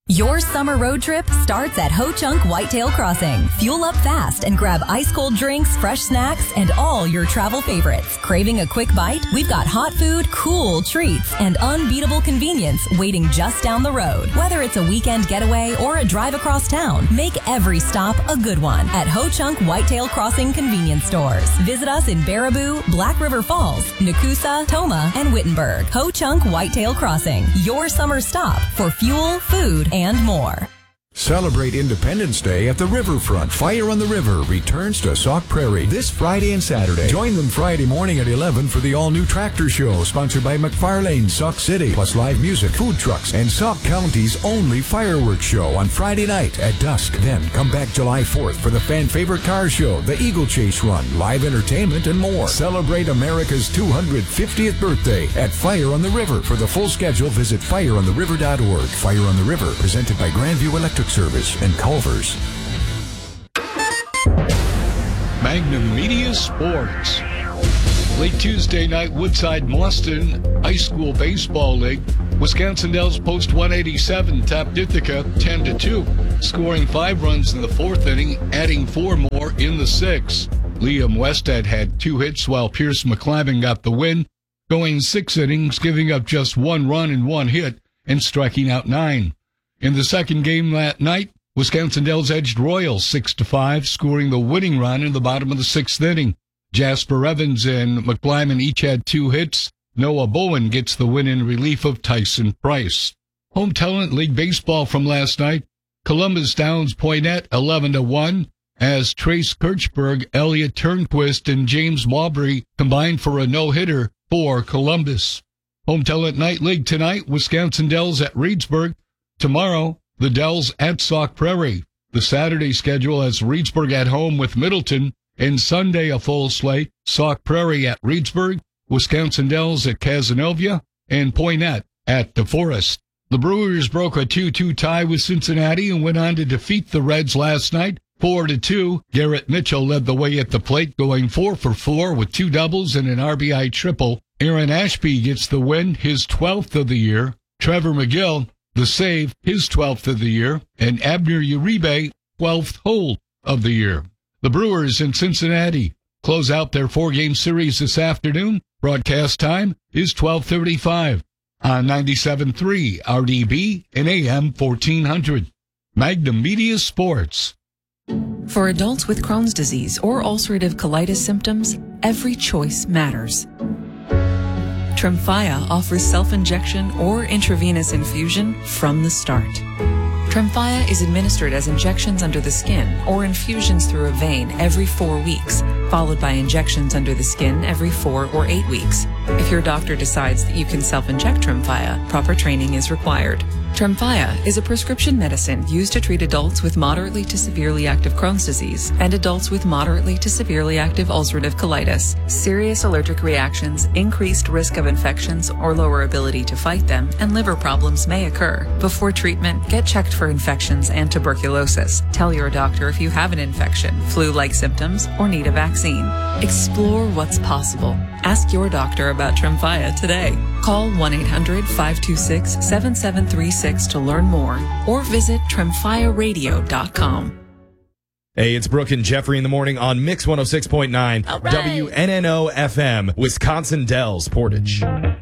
Your summer road trip starts at Ho Chunk Whitetail Crossing. Fuel up fast and grab ice-cold drinks, fresh snacks, and all your travel favorites. Craving a quick bite? We've got hot food, cool treats, and unbeatable convenience waiting just down the road. Whether it's a weekend getaway or a drive across town, make every stop a good one at Ho Chunk Whitetail Crossing convenience stores. Visit us in Baraboo, Black River Falls, Nakusa, Toma, and Wittenberg. Ho Chunk Whitetail Crossing, your summer stop for fuel, food, and more. Celebrate Independence Day at the Riverfront. Fire on the River returns to Sauk Prairie this Friday and Saturday. Join them Friday morning at 11 for the all-new tractor show sponsored by McFarlane, Sauk City, plus live music, food trucks, and Sauk County's only fireworks show on Friday night at dusk. Then come back July 4th for the fan favorite car show, the Eagle Chase Run, live entertainment, and more. Celebrate America's 250th birthday at Fire on the River. For the full schedule, visit fireontheriver.org. Fire on the River, presented by Grandview Electric Service and Culver's. Magnum Media Sports. Late Tuesday night, Woodside Mauston High School Baseball League. Wisconsin Dells Post 187 topped Ithaca 10-2, scoring 5 runs in the 4th inning, adding 4 more in the 6th. Liam Westhead had 2 hits while Pierce McClavin got the win, going 6 innings, giving up just 1 run and 1 hit, and striking out 9. In the second game that night, Wisconsin Dells edged Royal 6-5, scoring the winning run in the bottom of the 6th inning. Jasper Evans and McClyman each had 2 hits. Noah Bowen gets the win in relief of Tyson Price. Home Talent League baseball from last night. Columbus downs Poynette 11-1 as Trace Kirchberg, Elliot Turnquist, and James Maubrey combined for a no-hitter for Columbus. Home Talent Night League tonight, Wisconsin Dells at Reedsburg. Tomorrow, the Dells at Sauk Prairie. The Saturday schedule has Reedsburg at home with Middleton, and Sunday a full slate, Sauk Prairie at Reedsburg, Wisconsin Dells at Cazenovia, and Poynette at DeForest. The Brewers broke a 2-2 tie with Cincinnati and went on to defeat the Reds last night 4-2. Garrett Mitchell led the way at the plate, going 4 for 4 with 2 doubles and an RBI triple. Aaron Ashby gets the win, his 12th of the year. Trevor McGill, the save, his 12th of the year, and Abner Uribe, 12th hole of the year. The Brewers in Cincinnati close out their 4-game series this afternoon. Broadcast time is 12:35 on 97.3 RDB and AM 1400. Magnum Media Sports. For adults with Crohn's disease or ulcerative colitis symptoms, every choice matters. Tremfya offers self-injection or intravenous infusion from the start. Tremfya is administered as injections under the skin or infusions through a vein every 4 weeks, followed by injections under the skin every 4 or 8 weeks. If your doctor decides that you can self-inject Tremfya, proper training is required. Tremfya is a prescription medicine used to treat adults with moderately to severely active Crohn's disease and adults with moderately to severely active ulcerative colitis. Serious allergic reactions, increased risk of infections or lower ability to fight them, and liver problems may occur. Before treatment, get checked for infections and tuberculosis. Tell your doctor if you have an infection, flu-like symptoms, or need a vaccine. Explore what's possible. Ask your doctor about Tremfya today. Call 1-800-526-7736 to learn more or visit tremfyaradio.com. Hey, it's Brooke and Jeffrey in the morning on Mix 106.9 All right. WNNO FM, Wisconsin Dells, Portage.